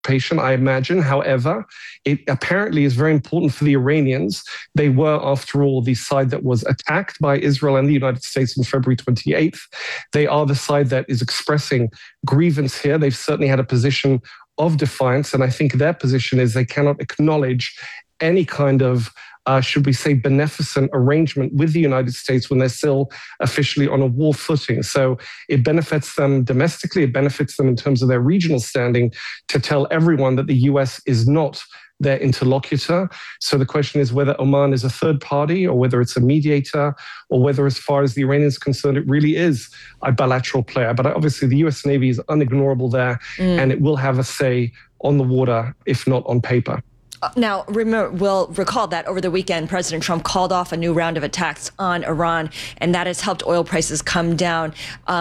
anticipation, I imagine. However, it apparently is very important for the Iranians. They were, after all, the side that was attacked by Israel and the United States on February 28th. They are the side that is expressing grievance here. They've certainly had a position of defiance, and I think their position is they cannot acknowledge any kind of should we say, beneficent arrangement with the United States when they're still officially on a war footing. So it benefits them domestically, it benefits them in terms of their regional standing to tell everyone that the US is not their interlocutor. So the question is whether Oman is a third party or whether it's a mediator or whether, as far as the Iranians are concerned, it really is a bilateral player. But obviously the US Navy is unignorable there, and it will have a say on the water, if not on paper. Now, we'll recall that over the weekend, President Trump called off a new round of attacks on Iran, and that has helped oil prices come down.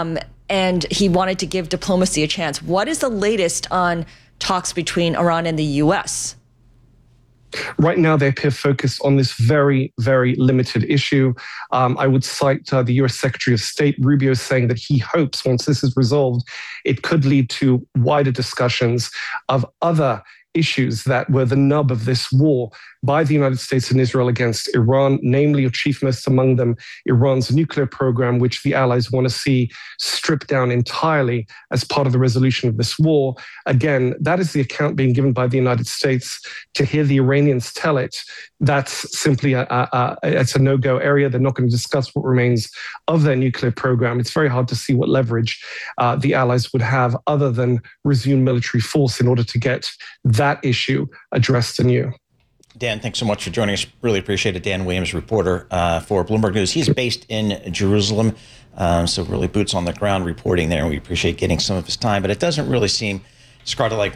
And he wanted to give diplomacy a chance. What is the latest on talks between Iran and the U.S.? Right now, they appear focused on this very, very limited issue. I would cite the U.S. Secretary of State, Rubio, saying that he hopes once this is resolved, it could lead to wider discussions of other issues that were the nub of this war by the United States and Israel against Iran, namely, or chiefmost among them, Iran's nuclear program, which the allies want to see stripped down entirely as part of the resolution of this war. Again, that is the account being given by the United States. To hear the Iranians tell it, that's simply it's a no-go area. They're not going to discuss what remains of their nuclear program. It's very hard to see what leverage the allies would have other than resume military force in order to get that issue addressed anew. Dan, thanks so much for joining us. Really appreciate it. Dan Williams, reporter for Bloomberg News. He's based in Jerusalem, so really boots on the ground reporting there, and we appreciate getting some of his time. But it doesn't really seem, Scarlett, like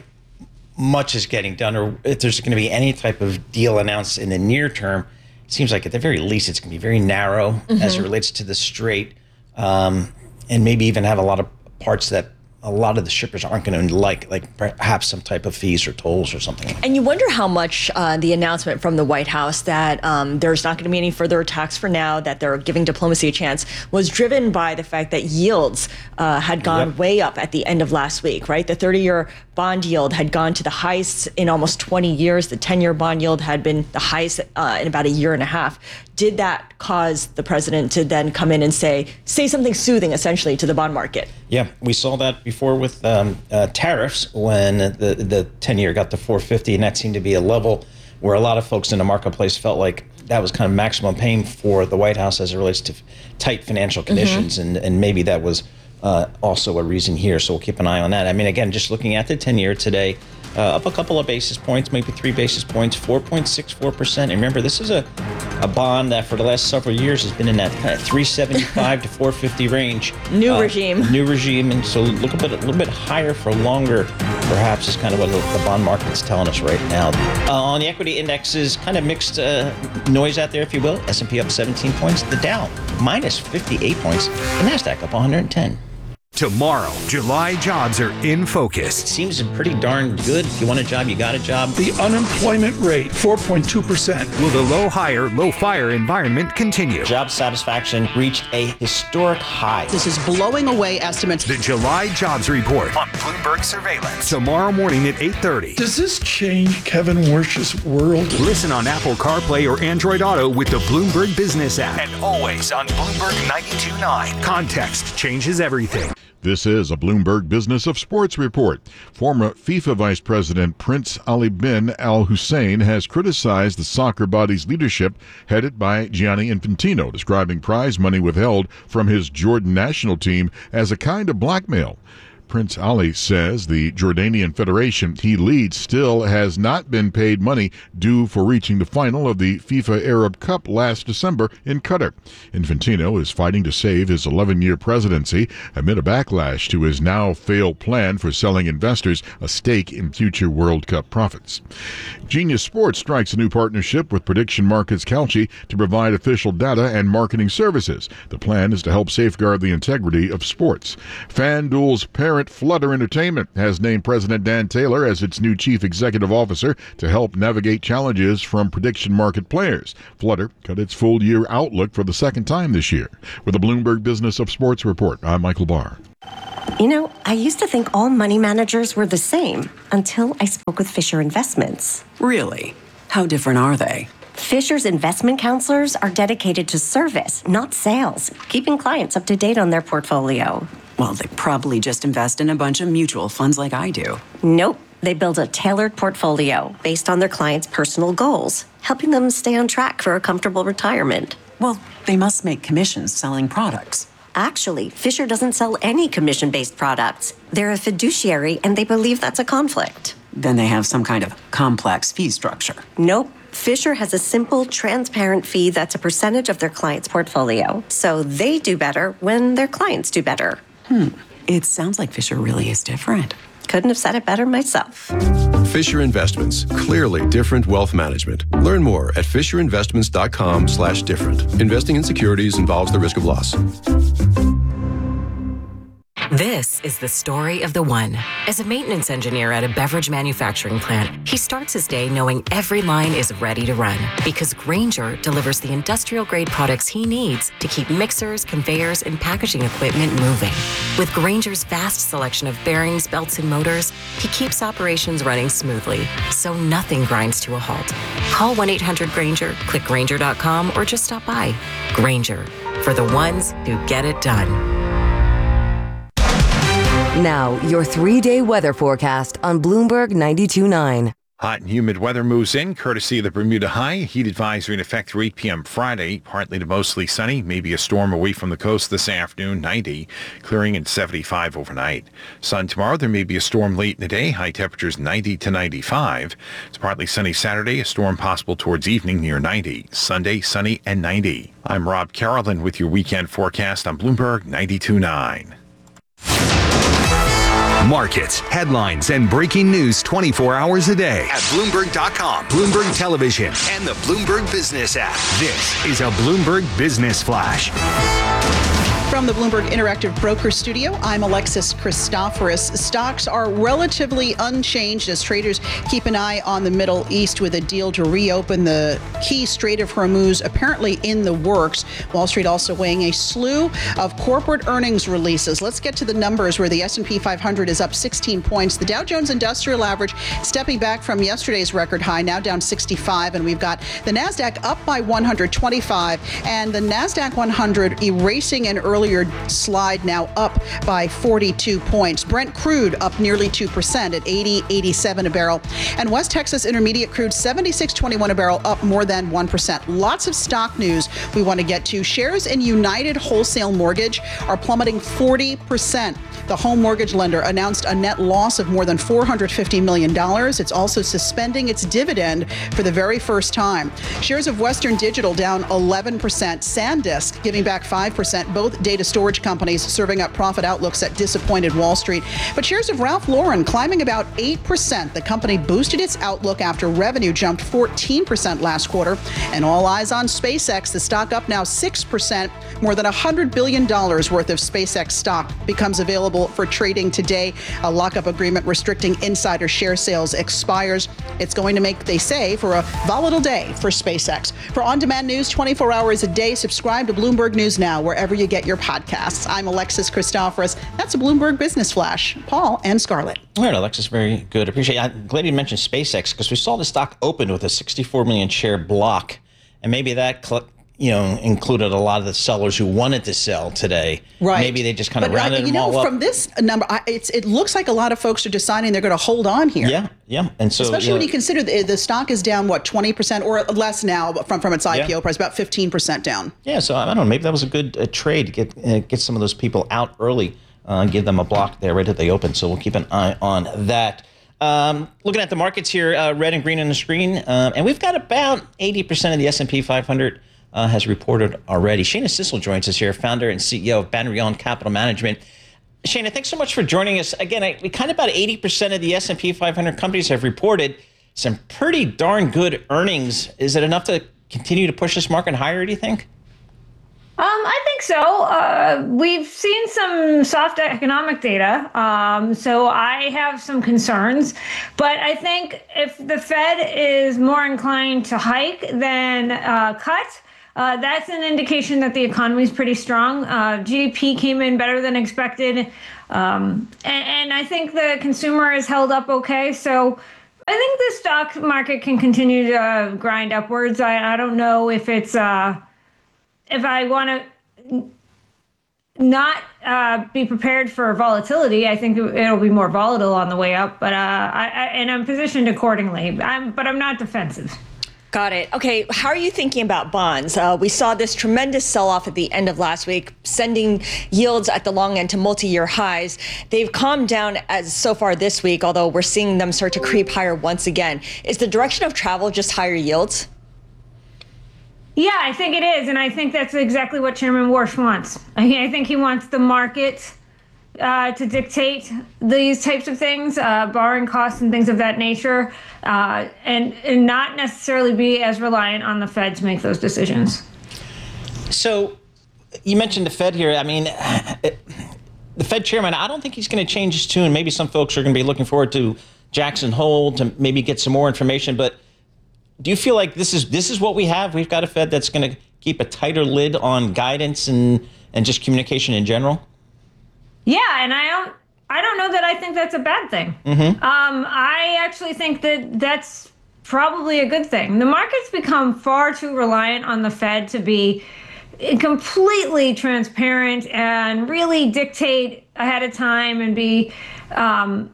much is getting done, or if there's going to be any type of deal announced in the near term. It seems like at the very least it's going to be very narrow as it relates to the Strait, and maybe even have a lot of parts that a lot of the shippers aren't going to like perhaps some type of fees or tolls or something. And you wonder how much the announcement from the White House that there's not going to be any further attacks for now, that they're giving diplomacy a chance, was driven by the fact that yields had gone way up at the end of last week, right? The 30-year bond yield had gone to the highest in almost 20 years. The 10-year bond yield had been the highest in about a year and a half. Did that cause the president to then come in and say something soothing, essentially, to the bond market? Yeah, we saw that before with tariffs when the 10-year got to 450, and that seemed to be a level where a lot of folks in the marketplace felt like that was kind of maximum pain for the White House as it relates to tight financial conditions, and maybe that was also a reason here. So we'll keep an eye on that. I mean, again, just looking at the 10-year today, up a couple of basis points, maybe 3 basis points, 4.64%. And remember, this is a bond that for the last several years has been in that kind of 375 to 450 range. New regime. And so look a little bit higher for longer, perhaps, is kind of what the bond market's telling us right now. On the equity indexes, kind of mixed noise out there, if you will. S&P up 17 points. The Dow minus 58 points. The NASDAQ up 110. Tomorrow, July jobs are in focus. It seems pretty darn good. If you want a job, you got a job. The unemployment rate, 4.2%. Will the low hire, low fire environment continue? Job satisfaction reached a historic high. This is blowing away estimates. The July jobs report on Bloomberg Surveillance. Tomorrow morning at 8:30. Does this change Kevin Wersch's world? Listen on Apple CarPlay or Android Auto with the Bloomberg Business app. And always on Bloomberg 92.9. Context changes everything. This is a Bloomberg Business of Sports report. Former FIFA Vice President Prince Ali bin Al Hussein has criticized the soccer body's leadership headed by Gianni Infantino, describing prize money withheld from his Jordan national team as a kind of blackmail. Prince Ali says the Jordanian federation he leads still has not been paid money due for reaching the final of the FIFA Arab Cup last December in Qatar. Infantino is fighting to save his 11-year presidency amid a backlash to his now failed plan for selling investors a stake in future World Cup profits. Genius Sports strikes a new partnership with Prediction Markets Kalshi to provide official data and marketing services. The plan is to help safeguard the integrity of sports. FanDuel's parent Flutter Entertainment has named President Dan Taylor as its new chief executive officer to help navigate challenges from prediction market players. Flutter cut its full-year outlook for the second time this year. With the Bloomberg Business of Sports report, I'm Michael Barr. You know, I used to think all money managers were the same until I spoke with Fisher Investments. Really? How different are they? Fisher's investment counselors are dedicated to service, not sales, keeping clients up to date on their portfolio. Well, they probably just invest in a bunch of mutual funds like I do. Nope. They build a tailored portfolio based on their clients' personal goals, helping them stay on track for a comfortable retirement. Well, they must make commissions selling products. Actually, Fisher doesn't sell any commission-based products. They're a fiduciary, and they believe that's a conflict. Then they have some kind of complex fee structure. Nope. Fisher has a simple, transparent fee that's a percentage of their client's portfolio. So they do better when their clients do better. It sounds like Fisher really is different. Couldn't have said it better myself. Fisher Investments. Clearly different wealth management. Learn more at fisherinvestments.com/different. Investing in securities involves the risk of loss. This is the story of the one. As a maintenance engineer at a beverage manufacturing plant, he starts his day knowing every line is ready to run because Grainger delivers the industrial-grade products he needs to keep mixers, conveyors, and packaging equipment moving. With Grainger's vast selection of bearings, belts, and motors, he keeps operations running smoothly, so nothing grinds to a halt. Call 1-800-GRAINGER, click Grainger.com, or just stop by. Grainger, for the ones who get it done. Now, your 3-day weather forecast on Bloomberg 92.9. Hot and humid weather moves in, courtesy of the Bermuda High. Heat advisory in effect through 8 p.m. Friday. Partly to mostly sunny. Maybe a storm away from the coast this afternoon, 90. Clearing in 75 overnight. Sun tomorrow. There may be a storm late in the day. High temperatures 90 to 95. It's partly sunny Saturday. A storm possible towards evening near 90. Sunday, sunny and 90. I'm Rob Carolyn with your weekend forecast on Bloomberg 92.9. Markets, headlines, and breaking news 24 hours a day at Bloomberg.com, Bloomberg Television, and the Bloomberg Business app. This is a Bloomberg Business Flash. From the Bloomberg Interactive Broker Studio, I'm Alexis Christoforous. Stocks are relatively unchanged as traders keep an eye on the Middle East with a deal to reopen the key Strait of Hormuz apparently in the works. Wall Street also weighing a slew of corporate earnings releases. Let's get to the numbers where the S&P 500 is up 16 points. The Dow Jones Industrial Average stepping back from yesterday's record high, now down 65. And we've got the NASDAQ up by 125 and the NASDAQ 100 erasing an earlier slide, now up by 42 points. Brent crude up nearly 2% at 80.87 a barrel. And West Texas Intermediate crude 76.21 a barrel, up more than 1%. Lots of stock news we want to get to. Shares in United Wholesale Mortgage are plummeting 40%. The home mortgage lender announced a net loss of more than $450 million. It's also suspending its dividend for the very first time. Shares of Western Digital down 11%. SanDisk giving back 5%. Both data storage companies serving up profit outlooks that disappointed Wall Street. But shares of Ralph Lauren climbing about 8%. The company boosted its outlook after revenue jumped 14% last quarter. And all eyes on SpaceX. The stock up now 6%. More than $100 billion worth of SpaceX stock becomes available for trading today. A lockup agreement restricting insider share sales expires. It's going to make, they say, for a volatile day for SpaceX. For on-demand news 24 hours a day, subscribe to Bloomberg News Now wherever you get your podcasts. I'm Alexis Christoforous. That's a Bloomberg Business Flash. Paul and Scarlett. All right, Alexis, very good. Appreciate it. I'm glad you mentioned SpaceX because we saw the stock open with a 64 million share block, and maybe that included a lot of the sellers who wanted to sell today. Right. Maybe they just kind of rounded them all up. From this number, it looks like a lot of folks are deciding they're going to hold on here. Yeah. And so, especially when you consider the stock is down, 20% or less now from its IPO price, about 15% down. Yeah, so I don't know. Maybe that was a good trade to get some of those people out early, give them a block there right at the open. So we'll keep an eye on that. Looking at the markets here, red and green on the screen, and we've got about 80% of the S&P 500 has reported already. Shana Sissel joins us here, founder and CEO of Banrion Capital Management. Shana, thanks so much for joining us. Again, kind of about 80% of the S&P 500 companies have reported some pretty darn good earnings. Is it enough to continue to push this market higher, do you think? I think so. We've seen some soft economic data, so I have some concerns. But I think if the Fed is more inclined to hike than cut, that's an indication that the economy is pretty strong. GDP came in better than expected. And I think the consumer has held up okay. So I think the stock market can continue to grind upwards. I don't know if it's if I want to not be prepared for volatility. I think it'll be more volatile on the way up, but I'm positioned accordingly. But I'm not defensive. Got it. Okay, how are you thinking about bonds? We saw this tremendous sell-off at the end of last week, sending yields at the long end to multi-year highs. They've calmed down as so far this week, although we're seeing them start to creep higher once again. Is the direction of travel just higher yields? Yeah, I think it is, and I think that's exactly what Chairman Warsh wants. I think he wants the market to dictate these types of things, borrowing costs and things of that nature, and not necessarily be as reliant on the Fed to make those decisions. So you mentioned the Fed here. I mean, the Fed chairman, I don't think he's going to change his tune. Maybe some folks are going to be looking forward to Jackson Hole to maybe get some more information. But do you feel like this is what we have? We've got a Fed that's going to keep a tighter lid on guidance and just communication in general? Yeah, and I don't know that I think that's a bad thing. I actually think that that's probably a good thing. The market's become far too reliant on the Fed to be completely transparent and really dictate ahead of time and be and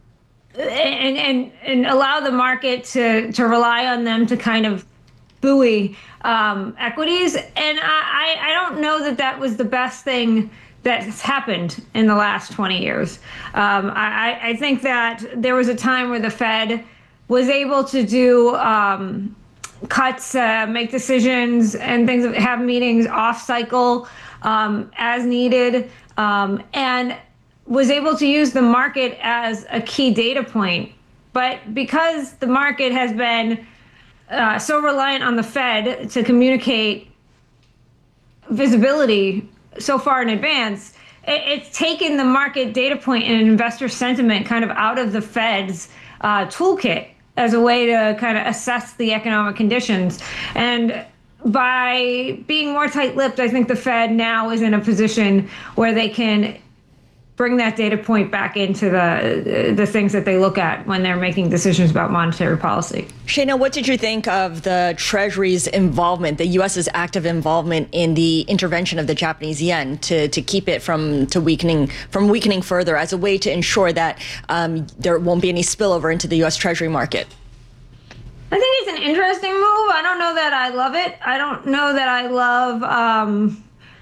allow the market to rely on them to kind of buoy equities. And I don't know that that was the best thing that has happened in the last 20 years. I think that there was a time where the Fed was able to do cuts, make decisions and things, have meetings off cycle as needed, and was able to use the market as a key data point. But because the market has been so reliant on the Fed to communicate visibility so far in advance, it's taken the market data point and investor sentiment kind of out of the Fed's toolkit as a way to kind of assess the economic conditions. And by being more tight-lipped, I think the Fed now is in a position where they can bring that data point back into the things that they look at when they're making decisions about monetary policy. Shana, what did you think of the Treasury's involvement, the U.S.'s active involvement in the intervention of the Japanese yen to keep it from weakening further as a way to ensure that there won't be any spillover into the U.S. Treasury market? I think it's an interesting move. I don't know that I love it. I don't know that I love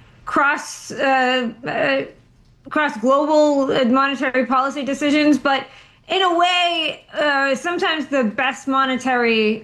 cross global monetary policy decisions, but in a way, sometimes the best monetary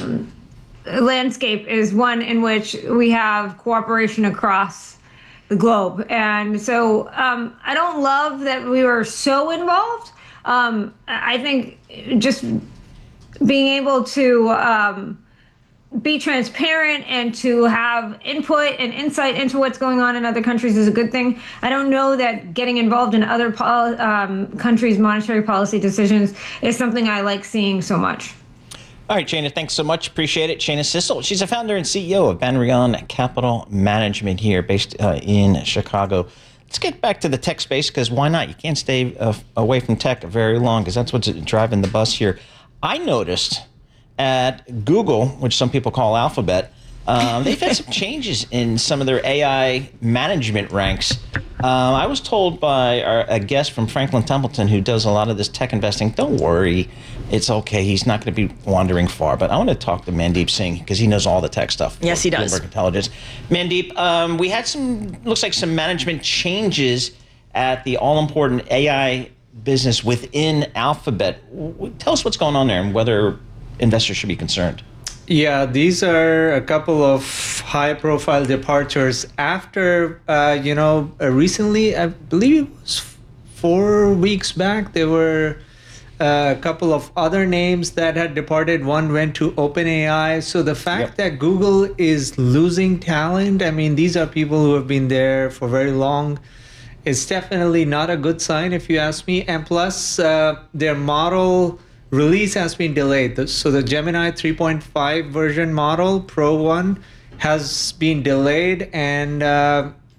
landscape is one in which we have cooperation across the globe. And so I don't love that we were so involved. I think just being able to be transparent and to have input and insight into what's going on in other countries is a good thing. I don't know that getting involved in other countries' monetary policy decisions is something I like seeing so much. All right, Shana, thanks so much. Appreciate it. Shana Sissel, she's a founder and CEO of Banrion Capital Management here, based in Chicago. Let's get back to the tech space, because why not? You can't stay away from tech very long, because that's what's driving the bus here. I noticed at Google, which some people call Alphabet, they've had some changes in some of their AI management ranks. I was told by a guest from Franklin Templeton, who does a lot of this tech investing, don't worry, it's okay. He's not going to be wandering far. But I want to talk to Mandeep Singh, because he knows all the tech stuff. Yes, he does. Bloomberg Intelligence. Mandeep, we had looks like some management changes at the all-important AI business within Alphabet. Tell us what's going on there and whether investors should be concerned. Yeah, these are a couple of high-profile departures after, recently, I believe it was 4 weeks back, there were a couple of other names that had departed. One went to OpenAI. So the fact that Google is losing talent, I mean, these are people who have been there for very long. It's definitely not a good sign, if you ask me. And plus, their model release has been delayed. So the Gemini 3.5 version model, Pro 1, has been delayed. And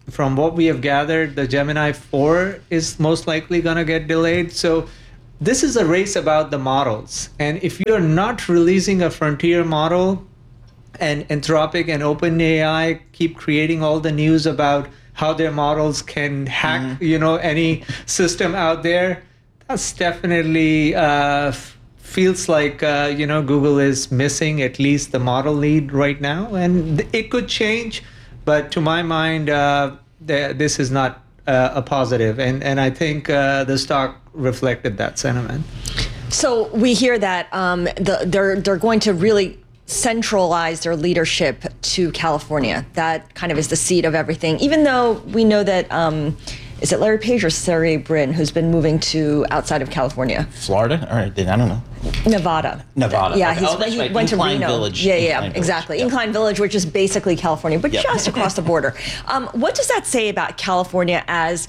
from what we have gathered, the Gemini 4 is most likely going to get delayed. So this is a race about the models. And if you're not releasing a frontier model, and Anthropic and OpenAI keep creating all the news about how their models can hack, any system out there, that's definitely feels like, Google is missing at least the model lead right now. And it could change, but to my mind, this is not a positive. And I think the stock reflected that sentiment. So we hear that they're going to really centralize their leadership to California. That kind of is the seat of everything, even though we know that, is it Larry Page or Sergey Brin who's been moving to outside of California? Florida? Or I don't know. Nevada. Okay. Yeah, he went to Incline Reno. Village. Yeah, Incline exactly. Village. Incline Village, which is basically California, but just across the border. What does that say about California as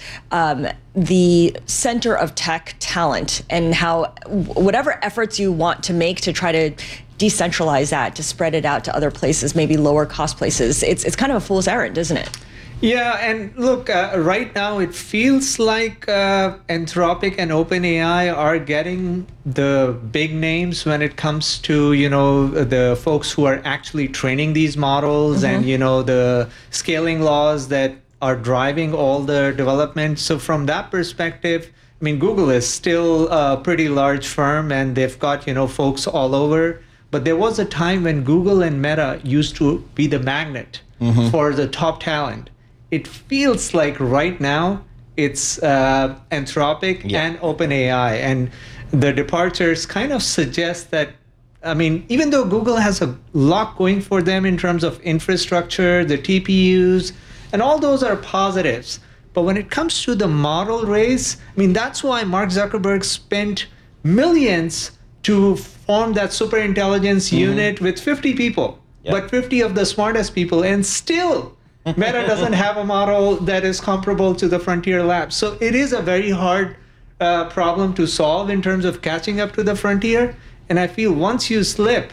the center of tech talent, and how whatever efforts you want to make to try to decentralize that, to spread it out to other places, maybe lower cost places, it's kind of a fool's errand, isn't it? Yeah, and look, right now it feels like Anthropic and OpenAI are getting the big names when it comes to, the folks who are actually training these models and, the scaling laws that are driving all the development. So from that perspective, I mean, Google is still a pretty large firm and they've got, folks all over. But there was a time when Google and Meta used to be the magnet for the top talent. It feels like right now it's Anthropic and OpenAI, and the departures kind of suggest that, I mean, even though Google has a lot going for them in terms of infrastructure, the TPUs, and all those are positives. But when it comes to the model race, I mean, that's why Mark Zuckerberg spent millions to form that superintelligence unit with 50 people, but 50 of the smartest people, and still Meta doesn't have a model that is comparable to the frontier labs. So it is a very hard problem to solve in terms of catching up to the frontier. And I feel once you slip,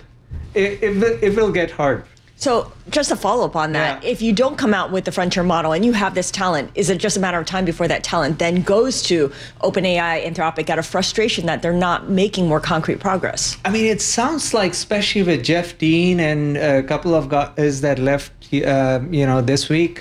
it will get hard. So just to follow up on that, if you don't come out with the frontier model and you have this talent, is it just a matter of time before that talent then goes to OpenAI, Anthropic, out of frustration that they're not making more concrete progress? I mean, it sounds like, especially with Jeff Dean and a couple of guys that left, this week,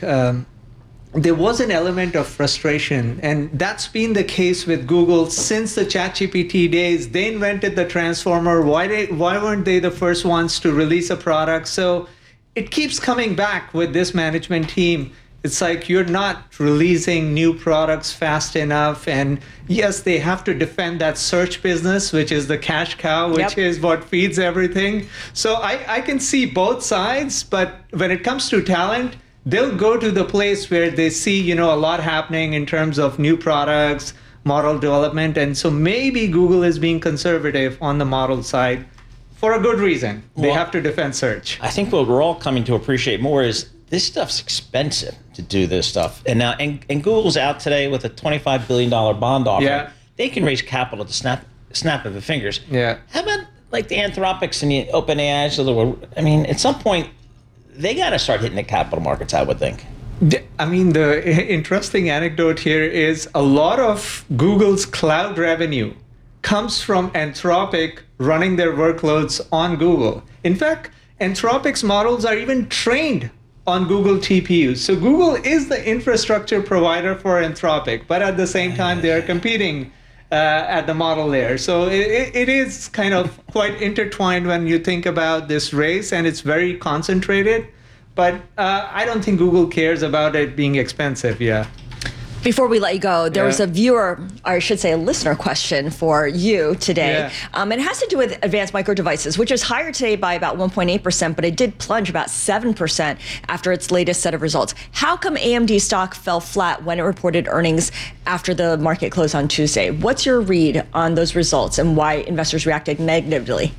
there was an element of frustration. And that's been the case with Google since the ChatGPT days. They invented the transformer. Why weren't they the first ones to release a product? So it keeps coming back with this management team. It's like you're not releasing new products fast enough. And yes, they have to defend that search business, which is the cash cow, which is what feeds everything. So I can see both sides. But when it comes to talent, they'll go to the place where they see, a lot happening in terms of new products, model development. And so maybe Google is being conservative on the model side for a good reason. They have to defend search. I think what we're all coming to appreciate more is this stuff's expensive to do this stuff. And now, and Google's out today with a $25 billion bond offer. Yeah. They can raise capital to snap of the fingers. Yeah. How about like the Anthropics and the OpenAIs of the world? I mean, at some point, they got to start hitting the capital markets, I would think. I mean, the interesting anecdote here is a lot of Google's cloud revenue comes from Anthropic running their workloads on Google. In fact, Anthropic's models are even trained on Google TPUs. So Google is the infrastructure provider for Anthropic, but at the same time, they are competing at the model layer. So it is kind of quite intertwined when you think about this race, and it's very concentrated. But I don't think Google cares about it being expensive. Before we let you go, there was a viewer, or I should say a listener question for you today. It has to do with Advanced Micro Devices, which is higher today by about 1.8%, but it did plunge about 7% after its latest set of results. How come AMD stock fell flat when it reported earnings after the market closed on Tuesday? What's your read on those results and why investors reacted negatively?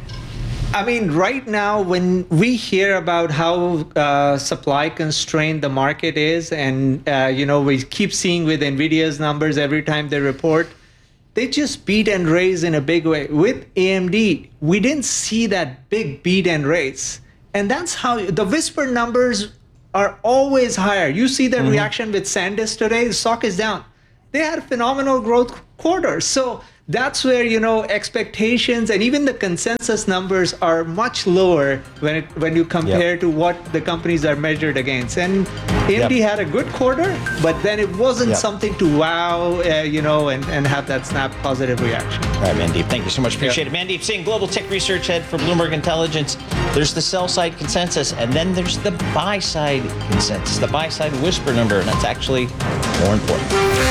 I mean, right now, when we hear about how supply constrained the market is, and, we keep seeing with NVIDIA's numbers every time they report, they just beat and raise in a big way. With AMD, we didn't see that big beat and raise. And that's how the whisper numbers are always higher. You see the reaction with SanDisk today, the stock is down. They had a phenomenal growth quarter. So that's where, expectations and even the consensus numbers are much lower when you compare to what the companies are measured against. And AMD had a good quarter, but then it wasn't something to wow, and have that snap positive reaction. All right, Mandeep, thank you so much. Appreciate it. Mandeep Singh, Global Tech Research Head for Bloomberg Intelligence. There's the sell side consensus, and then there's the buy side consensus, the buy side whisper number, and that's actually more important.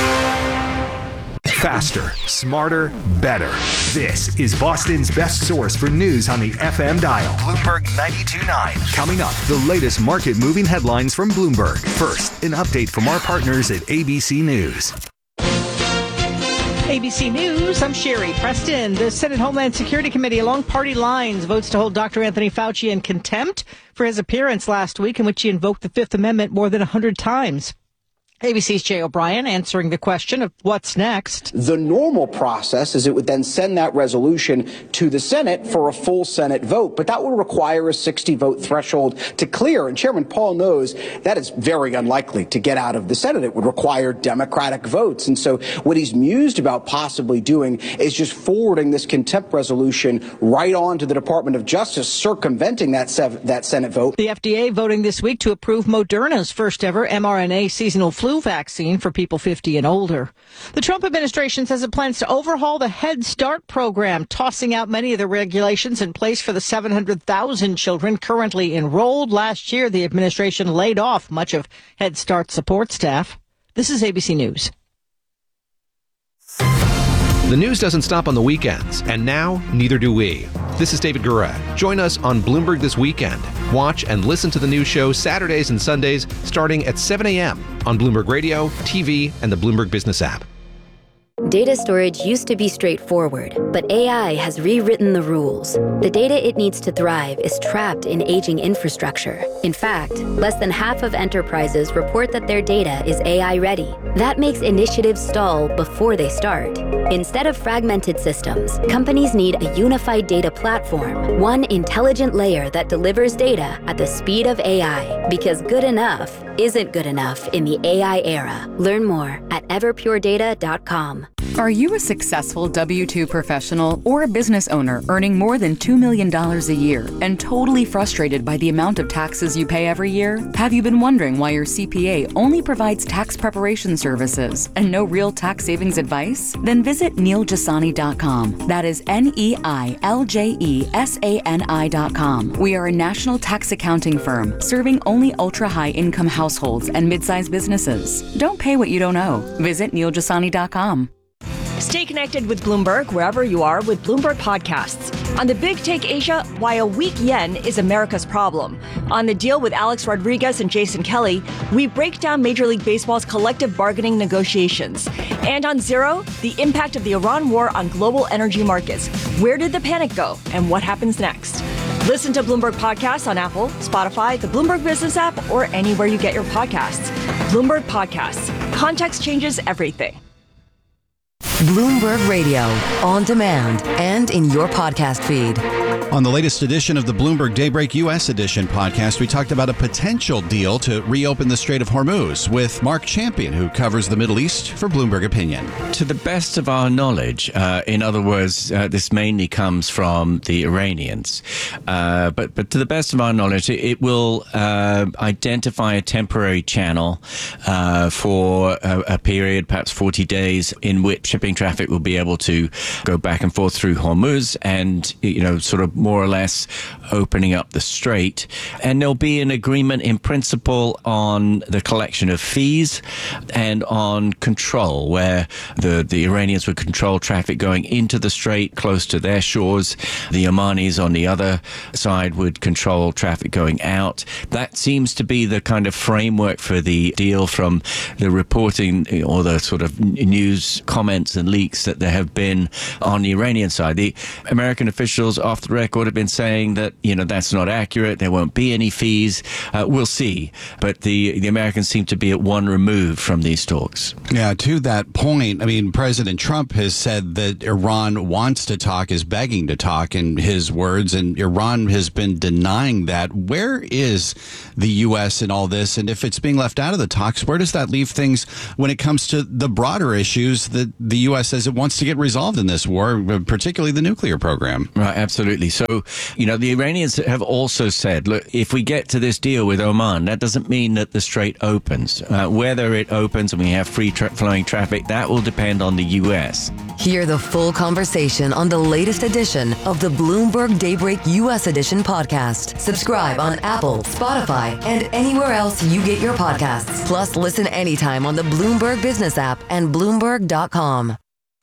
Faster, smarter, better. This is Boston's best source for news on the FM dial. Bloomberg 92.9. Coming up, the latest market-moving headlines from Bloomberg. First, an update from our partners at ABC News. ABC News, I'm Sherry Preston. The Senate Homeland Security Committee, along party lines, votes to hold Dr. Anthony Fauci in contempt for his appearance last week in which he invoked the Fifth Amendment more than 100 times. ABC's Jay O'Brien answering the question of what's next. The normal process is it would then send that resolution to the Senate for a full Senate vote, but that would require a 60-vote threshold to clear. And Chairman Paul knows that is very unlikely to get out of the Senate. It would require Democratic votes. And so what he's mused about possibly doing is just forwarding this contempt resolution right on to the Department of Justice, circumventing that Senate vote. The FDA voting this week to approve Moderna's first ever mRNA seasonal flu vaccine for people 50 and older. The Trump administration says it plans to overhaul the Head Start program, tossing out many of the regulations in place for the 700,000 children currently enrolled. Last year, the administration laid off much of Head Start support staff. This is ABC News. The news doesn't stop on the weekends, and now neither do we. This is David Gura. Join us on Bloomberg This Weekend. Watch and listen to the news show Saturdays and Sundays starting at 7 a.m. on Bloomberg Radio, TV, and the Bloomberg Business app. Data storage used to be straightforward, but AI has rewritten the rules. The data it needs to thrive is trapped in aging infrastructure. In fact, less than half of enterprises report that their data is AI ready. That makes initiatives stall before they start. Instead of fragmented systems, companies need a unified data platform, one intelligent layer that delivers data at the speed of AI, because good enough isn't good enough in the AI era. Learn more at everpuredata.com. Are you a successful W-2 professional or a business owner earning more than $2 million a year and totally frustrated by the amount of taxes you pay every year? Have you been wondering why your CPA only provides tax preparation services and no real tax savings advice? Then visit NeilJasani.com. That is NeilJasani.com. We are a national tax accounting firm serving only ultra-high income households and mid-sized businesses. Don't pay what you don't owe. Visit NeilJasani.com. Stay connected with Bloomberg wherever you are with Bloomberg Podcasts. On the Big Take Asia, why a weak yen is America's problem. On The Deal with Alex Rodriguez and Jason Kelly, we break down Major League Baseball's collective bargaining negotiations. And on Zero, the impact of the Iran war on global energy markets. Where did the panic go and what happens next? Listen to Bloomberg Podcasts on Apple, Spotify, the Bloomberg Business app, or anywhere you get your podcasts. Bloomberg Podcasts. Context changes everything. Bloomberg Radio, on demand and in your podcast feed. On the latest edition of the Bloomberg Daybreak U.S. Edition podcast, we talked about a potential deal to reopen the Strait of Hormuz with Mark Champion, who covers the Middle East for Bloomberg Opinion. To the best of our knowledge, in other words, this mainly comes from the Iranians, but to the best of our knowledge, it will identify a temporary channel for a period, perhaps 40 days, in which shipping traffic will be able to go back and forth through Hormuz and, sort of more or less opening up the strait. And there'll be an agreement in principle on the collection of fees and on control, where the Iranians would control traffic going into the strait close to their shores. The Omanis on the other side would control traffic going out. That seems to be the kind of framework for the deal from the reporting or the sort of news comments and leaks that there have been on the Iranian side. The American officials, off the record, record have been saying that, that's not accurate. There won't be any fees. We'll see. But the Americans seem to be at one remove from these talks. Yeah, to that point, President Trump has said that Iran wants to talk, is begging to talk in his words, and Iran has been denying that. Where is the U.S. in all this? And if it's being left out of the talks, where does that leave things when it comes to the broader issues that the U.S. says it wants to get resolved in this war, particularly the nuclear program? Right, absolutely. So, the Iranians have also said, look, if we get to this deal with Oman, that doesn't mean that the Strait opens. Whether it opens and we have free flowing traffic, that will depend on the U.S. Hear the full conversation on the latest edition of the Bloomberg Daybreak U.S. Edition podcast. Subscribe on Apple, Spotify, and anywhere else you get your podcasts. Plus, listen anytime on the Bloomberg Business app and Bloomberg.com.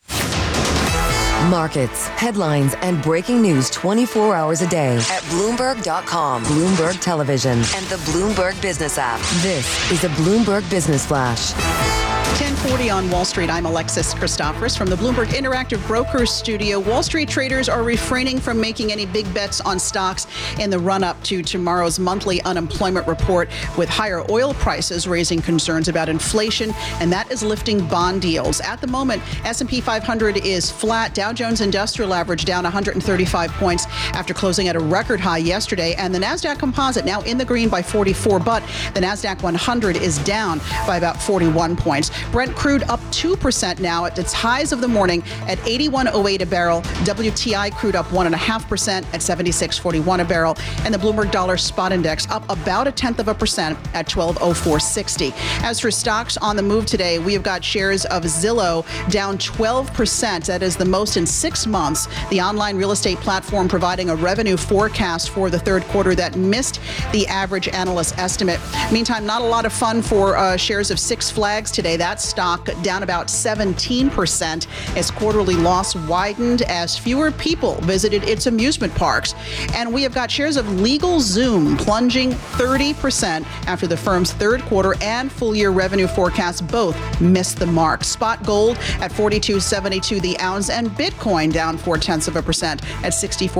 Markets, headlines, and breaking news 24 hours a day at Bloomberg.com, Bloomberg Television, and the Bloomberg Business app. This is a Bloomberg Business Flash. 10:40 on Wall Street. I'm Alexis Christoforous from the Bloomberg Interactive Brokers Studio. Wall Street traders are refraining from making any big bets on stocks in the run-up to tomorrow's monthly unemployment report, with higher oil prices raising concerns about inflation, and that is lifting bond yields. At the moment, S&P 500 is flat. Dow Jones Industrial Average down 135 points after closing at a record high yesterday, and the Nasdaq Composite now in the green by 44, but the Nasdaq 100 is down by about 41 points. Brent crude up 2% now at its highs of the morning at 81.08 a barrel. WTI crude up 1.5% at 76.41 a barrel. And the Bloomberg Dollar Spot Index up about 0.1% at 12.0460. As for stocks on the move today, we have got shares of Zillow down 12%. That is the most in 6 months. The online real estate platform providing a revenue forecast for the third quarter that missed the average analyst estimate. Meantime, not a lot of fun for shares of Six Flags today. That stock down about 17%. Its quarterly loss widened as fewer people visited its amusement parks. And we have got shares of LegalZoom plunging 30% after the firm's third quarter and full year revenue forecasts both missed the mark. Spot gold at $42.72 the ounce, and Bitcoin down 0.4% at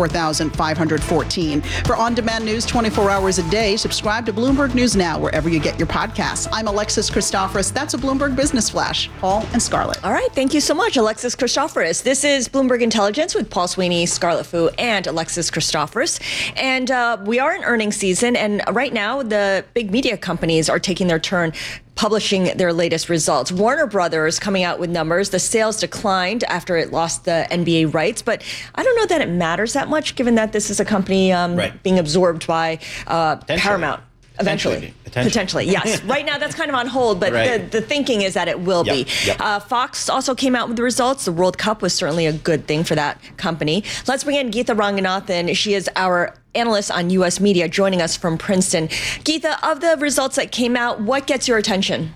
$64,514. For on-demand news 24 hours a day, subscribe to Bloomberg News Now wherever you get your podcasts. I'm Alexis Christoforous. That's a Bloomberg Business Flash. Paul and Scarlett. All right. Thank you so much, Alexis Christoforous. This is Bloomberg Intelligence with Paul Sweeney, Scarlett Fu, and Alexis Christoforous. And we are in earnings season. And right now, the big media companies are taking their turn publishing their latest results. Warner Brothers coming out with numbers. The sales declined after it lost the NBA rights, but I don't know that it matters that much given that this is a company being absorbed by Paramount. Eventually. Potentially, yes. Right now, that's kind of on hold, but the thinking is that it will be. Fox also came out with the results. The World Cup was certainly a good thing for that company. Let's bring in Geetha Ranganathan. She is our analyst on U.S. media, joining us from Princeton. Geetha, of the results that came out, what gets your attention?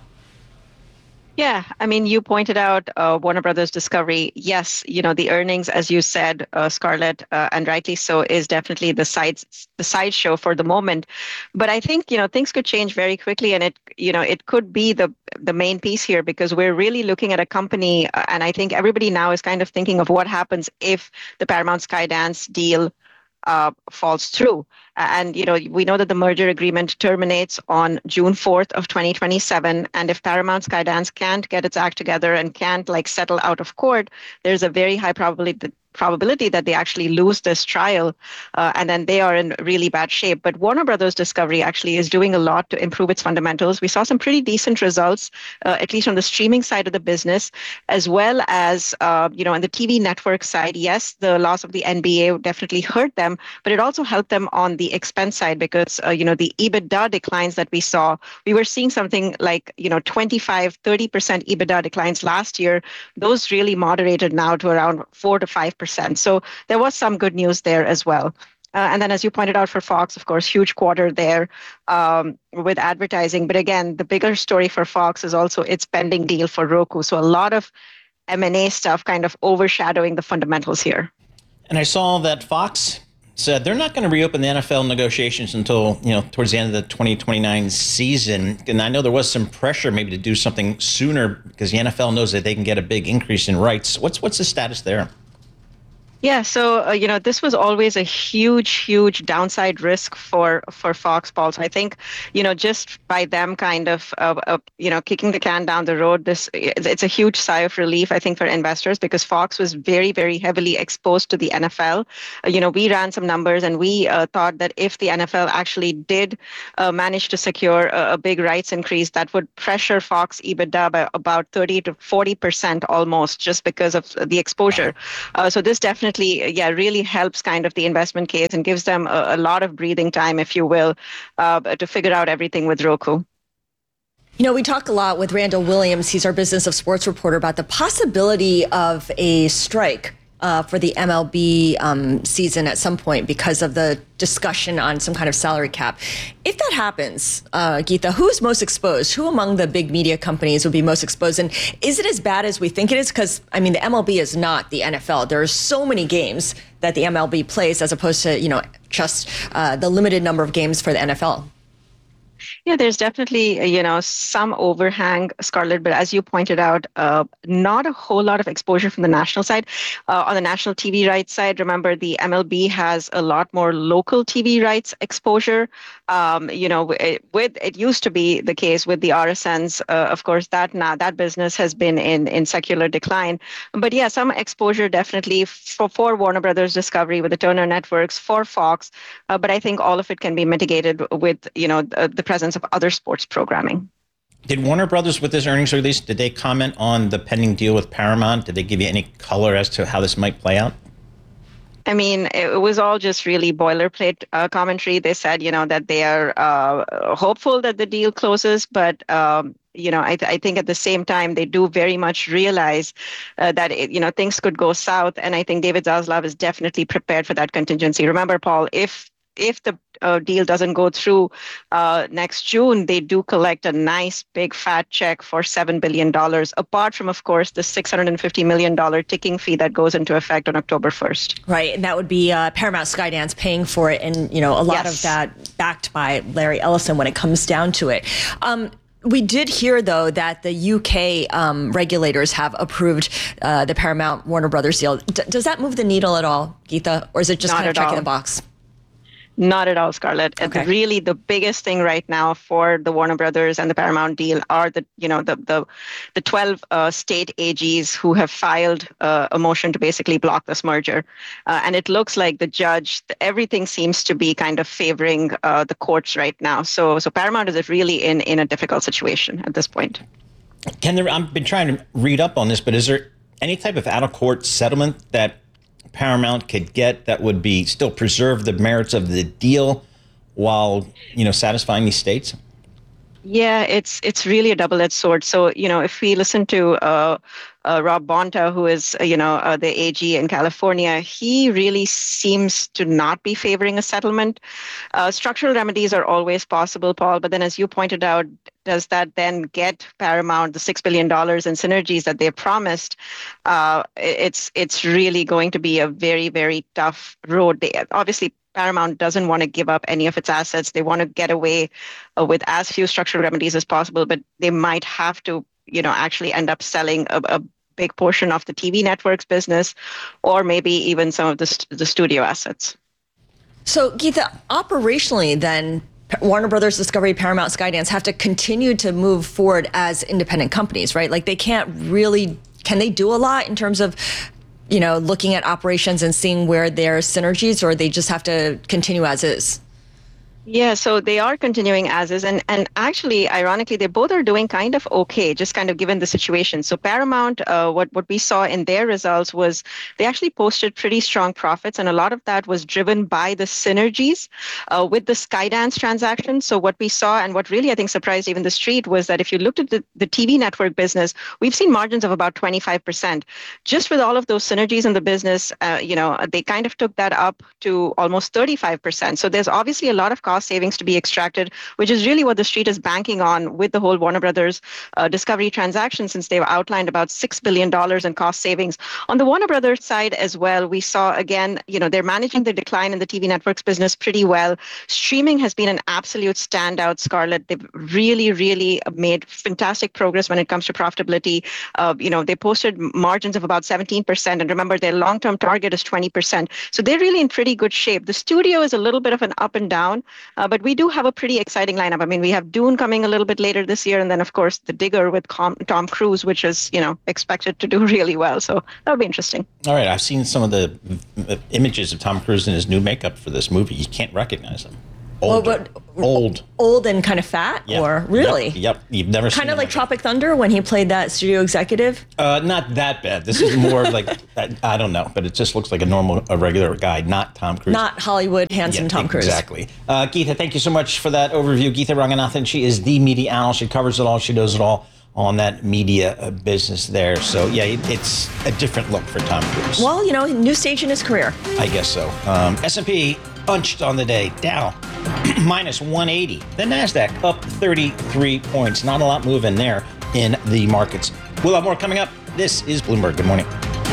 Yeah, I mean, you pointed out Warner Brothers Discovery. Yes, the earnings, as you said, Scarlett, and rightly so, is definitely the sideshow for the moment. But I think, things could change very quickly, and it could be the main piece here, because we're really looking at a company, and I think everybody now is kind of thinking of what happens if the Paramount Skydance deal falls through. And, we know that the merger agreement terminates on June 4th of 2027. And if Paramount Skydance can't get its act together and can't settle out of court, there's a very high probability that they actually lose this trial, and then they are in really bad shape. But Warner Brothers Discovery actually is doing a lot to improve its fundamentals. We saw some pretty decent results, at least on the streaming side of the business, as well as, on the TV network side. Yes, the loss of the NBA definitely hurt them, but it also helped them on the expense side because, the EBITDA declines that we saw, we were seeing something like, 25, 30% EBITDA declines last year. Those really moderated now to around 4 to 5%. So there was some good news there as well. And then, as you pointed out, for Fox, of course, huge quarter there with advertising. But again, the bigger story for Fox is also its pending deal for Roku. So a lot of M&A stuff kind of overshadowing the fundamentals here. And I saw that Fox said they're not going to reopen the NFL negotiations until, towards the end of the 2029 season. And I know there was some pressure maybe to do something sooner because the NFL knows that they can get a big increase in rights. What's the status there? Yeah, so this was always a huge downside risk for Fox, Paul. So I think, just by them kind of kicking the can down the road, it's a huge sigh of relief, I think, for investors, because Fox was very, very heavily exposed to the NFL. We ran some numbers, and we thought that if the NFL actually did manage to secure a big rights increase, that would pressure Fox EBITDA by about 30 to 40% almost, just because of the exposure. So this definitely, really helps kind of the investment case and gives them a lot of breathing time, if you will, to figure out everything with Roku. We talk a lot with Randall Williams. He's our Business of Sports reporter about the possibility of a strike for the MLB season at some point because of the discussion on some kind of salary cap. If that happens, Geeta, who's most exposed? Who among the big media companies would be most exposed? And is it as bad as we think it is? Because, the MLB is not the NFL. There are so many games that the MLB plays as opposed to, just the limited number of games for the NFL. Yeah, there's definitely, some overhang, Scarlett, but as you pointed out, not a whole lot of exposure from the national side. On the national TV rights side, remember, the MLB has a lot more local TV rights exposure. It used to be the case with the RSNs, of course, that business has been in secular decline. But yeah, some exposure definitely for Warner Brothers Discovery with the Turner networks, for Fox. But I think all of it can be mitigated with, the presence of other sports programming. Did Warner Brothers, with this earnings release, did they comment on the pending deal with Paramount? Did they give you any color as to how this might play out? It was all just really boilerplate commentary. They said, that they are hopeful that the deal closes, but I think at the same time, they do very much realize that, things could go south. And I think David Zaslav is definitely prepared for that contingency. Remember, Paul, if the deal doesn't go through next June, they do collect a nice big fat check for $7 billion, apart from, of course, the $650 million ticking fee that goes into effect on October 1st. Right. And that would be Paramount Skydance paying for it. And, a lot of that backed by Larry Ellison when it comes down to it. We did hear, though, that the UK regulators have approved the Paramount Warner Brothers deal. Does that move the needle at all, Geeta? Or is it just kind of checking the box? Not at all, Scarlett. Okay. Really, the biggest thing right now for the Warner Brothers and the Paramount deal are the 12 state AGs who have filed a motion to basically block this merger. And it looks like the judge, everything seems to be kind of favoring the courts right now. So Paramount is really in a difficult situation at this point. I've been trying to read up on this, but is there any type of out-of-court settlement that Paramount could get that would be still preserve the merits of the deal while, satisfying these states? Yeah, it's really a double-edged sword. So, if we listen to Rob Bonta, who is, the AG in California, he really seems to not be favoring a settlement. Structural remedies are always possible, Paul, but then as you pointed out, does that then get Paramount the $6 billion in synergies that they promised? It's really going to be a very, very tough road. Obviously, Paramount doesn't want to give up any of its assets. They want to get away with as few structural remedies as possible, but they might have to, actually end up selling a big portion of the TV networks business, or maybe even some of the studio assets. So, Geeta, operationally then, Warner Brothers Discovery, Paramount, Skydance have to continue to move forward as independent companies, right? Like, they can't really, can they do a lot in terms of, looking at operations and seeing where there are synergies, or they just have to continue as is? Yeah, so they are continuing as is. And actually, ironically, they both are doing kind of okay, just kind of given the situation. So Paramount, what we saw in their results was they actually posted pretty strong profits. And a lot of that was driven by the synergies with the Skydance transaction. So what we saw, and what really I think surprised even the street, was that if you looked at the TV network business, we've seen margins of about 25%. Just with all of those synergies in the business, they kind of took that up to almost 35%. So there's obviously a lot of cost cost savings to be extracted, which is really what the street is banking on with the whole Warner Brothers Discovery transaction, since they've outlined about $6 billion in cost savings. On the Warner Brothers side as well, we saw, again, they're managing the decline in the TV networks business pretty well. Streaming has been an absolute standout, Scarlett. They've really, really made fantastic progress when it comes to profitability. They posted margins of about 17%. And remember, their long-term target is 20%. So they're really in pretty good shape. The studio is a little bit of an up and down, but we do have a pretty exciting lineup. I mean, we have Dune coming a little bit later this year. And then, of course, The Digger with Tom Cruise, which is, expected to do really well. So that'll be interesting. All right. I've seen some of the images of Tom Cruise in his new makeup for this movie. You can't recognize him. Old and kind of fat, Yep. or really? Yep. You've never seen Kind of him like Tropic Thunder when he played that studio executive? Not that bad. This is more like, I don't know, but it just looks like a regular guy, not Tom Cruise. Not Hollywood handsome Tom Cruise. Exactly. Geetha, thank you so much for that overview. Geetha Ranganathan, she is the media analyst. She covers it all. She knows it all on that media business there. So, yeah, it's a different look for Tom Cruise. Well, new stage in his career. I guess so. S&P punched on the day, Dow minus 180. The NASDAQ up 33 points. Not a lot moving there in the markets. We'll have more coming up. This is Bloomberg. Good morning.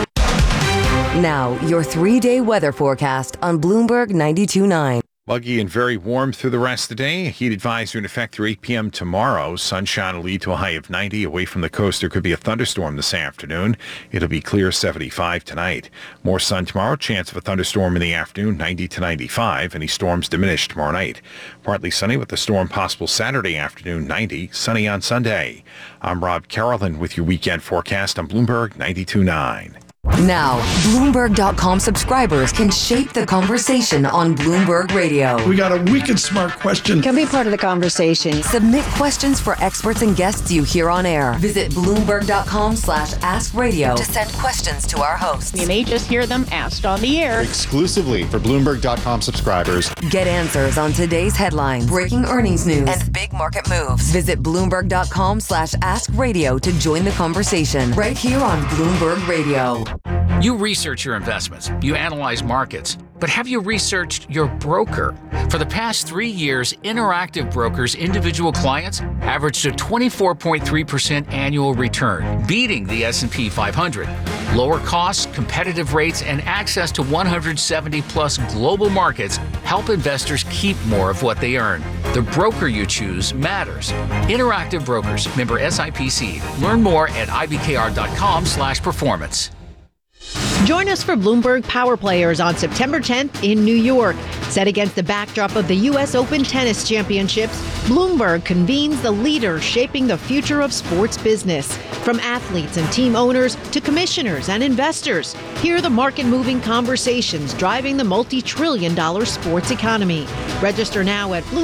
Now, your 3-day weather forecast on Bloomberg 92.9. Muggy and very warm through the rest of the day. Heat advisory in effect through 8 p.m. tomorrow. Sunshine will lead to a high of 90. Away from the coast, there could be a thunderstorm this afternoon. It'll be clear 75 tonight. More sun tomorrow. Chance of a thunderstorm in the afternoon, 90 to 95. Any storms diminish tomorrow night. Partly sunny with a storm possible Saturday afternoon, 90. Sunny on Sunday. I'm Rob Carolyn with your weekend forecast on Bloomberg 92.9. Now, Bloomberg.com subscribers can shape the conversation on Bloomberg Radio. We got a wicked smart question. Can be part of the conversation. Submit questions for experts and guests you hear on air. Visit Bloomberg.com/AskRadio to send questions to our hosts. You may just hear them asked on the air. Exclusively for Bloomberg.com subscribers. Get answers on today's headlines, breaking earnings news, and big market moves. Visit Bloomberg.com/AskRadio to join the conversation right here on Bloomberg Radio. You research your investments, you analyze markets, but have you researched your broker? For the past 3 years, Interactive Brokers' individual clients averaged a 24.3% annual return, beating the S&P 500. Lower costs, competitive rates, and access to 170-plus global markets help investors keep more of what they earn. The broker you choose matters. Interactive Brokers, member SIPC. Learn more at ibkr.com/performance. Join us for Bloomberg Power Players on September 10th in New York. Set against the backdrop of the U.S. Open Tennis Championships, Bloomberg convenes the leaders shaping the future of sports business. From athletes and team owners to commissioners and investors, hear the market-moving conversations driving the multi-trillion-dollar sports economy. Register now at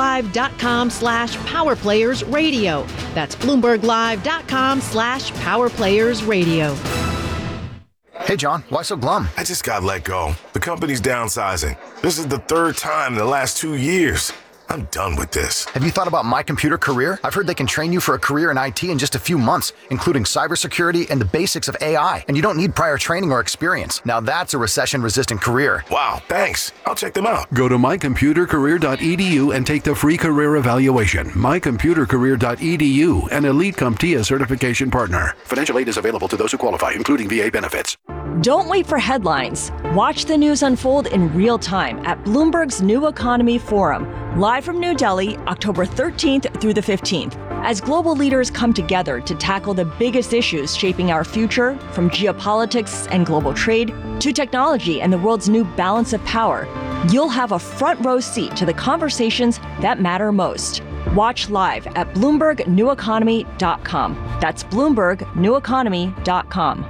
BloombergLive.com/PowerPlayersRadio. That's BloombergLive.com/PowerPlayersRadio. Hey, John, why so glum? I just got let go. The company's downsizing. This is the third time in the last 2 years. I'm done with this. Have you thought about My Computer Career? I've heard they can train you for a career in IT in just a few months, including cybersecurity and the basics of AI. And you don't need prior training or experience. Now that's a recession-resistant career. Wow, thanks. I'll check them out. Go to mycomputercareer.edu and take the free career evaluation. Mycomputercareer.edu, an Elite CompTIA certification partner. Financial aid is available to those who qualify, including VA benefits. Don't wait for headlines. Watch the news unfold in real time at Bloomberg's New Economy Forum, live from New Delhi, October 13th through the 15th, as global leaders come together to tackle the biggest issues shaping our future, from geopolitics and global trade to technology and the world's new balance of power. You'll have a front row seat to the conversations that matter most. Watch live at BloombergNewEconomy.com. That's BloombergNewEconomy.com.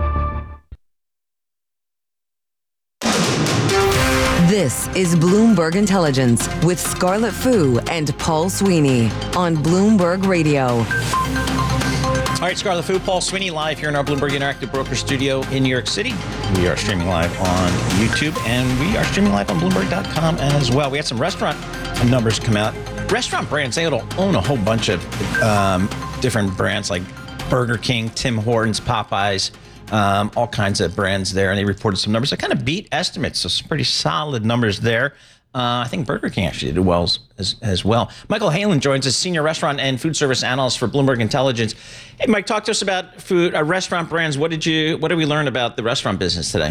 This is Bloomberg Intelligence with Scarlett Fu and Paul Sweeney on Bloomberg Radio. All right, Scarlett Fu, Paul Sweeney, live here in our Bloomberg Interactive Broker studio in New York City. We are streaming live on YouTube, and we are streaming live on Bloomberg.com as well. We had some restaurant numbers come out. Restaurant brands, they own a whole bunch of different brands like Burger King, Tim Hortons, Popeyes, all kinds of brands there, and they reported some numbers that kind of beat estimates, so some pretty solid numbers there. I think Burger King actually did well as well. Michael Halen joins us, senior restaurant and food service analyst for Bloomberg Intelligence. Hey, Mike, talk to us about food, restaurant brands. What did we learn about the restaurant business today?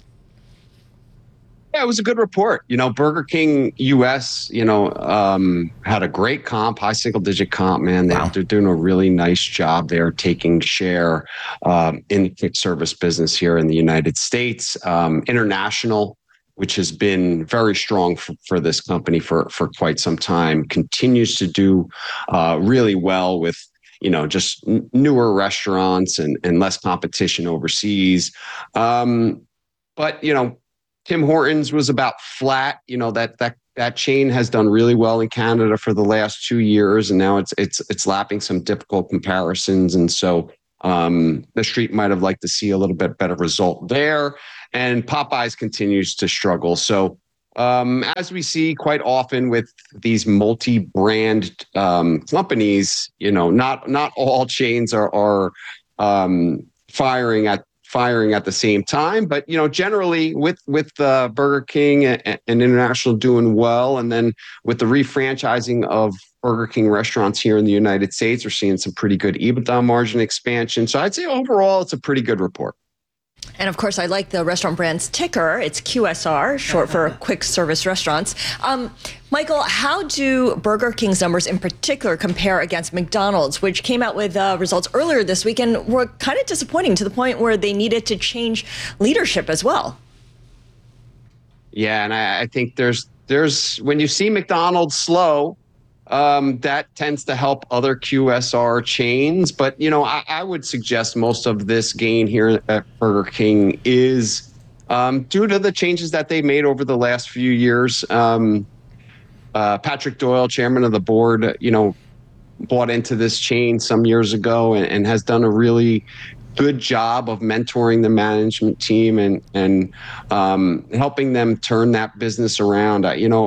Yeah, it was a good report. Burger King US, had a great comp, high single-digit comp, man. They're doing a really nice job. They're taking share in the quick service business here in the United States. International, which has been very strong for this company for quite some time, continues to do really well with, just newer restaurants and less competition overseas. But, Tim Hortons was about flat. That chain has done really well in Canada for the last 2 years, and now it's lapping some difficult comparisons. And so the street might have liked to see a little bit better result there. And Popeyes continues to struggle. So as we see quite often with these multi-brand companies, not all chains are firing at the same time, but generally with Burger King and International doing well, and then with the refranchising of Burger King restaurants here in the United States, we're seeing some pretty good EBITDA margin expansion. So I'd say overall, it's a pretty good report. And of course, I like the restaurant brand's ticker. It's QSR, short for quick service restaurants. Michael, how do Burger King's numbers in particular compare against McDonald's, which came out with results earlier this week and were kind of disappointing to the point where they needed to change leadership as well? Yeah, and I think there's when you see McDonald's slow, that tends to help other QSR chains. But, I would suggest most of this gain here at Burger King is due to the changes that they made over the last few years. Patrick Doyle, chairman of the board, bought into this chain some years ago and has done a really good job of mentoring the management team and helping them turn that business around.